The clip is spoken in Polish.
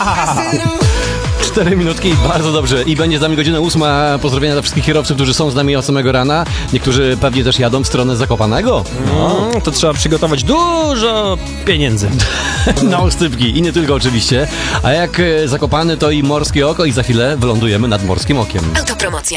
4 minutki, bardzo dobrze. I będzie z nami godzina 8. Pozdrowienia dla wszystkich kierowców, którzy są z nami od samego rana. Niektórzy pewnie też jadą w stronę Zakopanego. To trzeba przygotować dużo pieniędzy. Na ostypki i nie tylko oczywiście. A jak Zakopany, to i Morskie Oko i za chwilę wylądujemy nad Morskim Okiem. Autopromocja.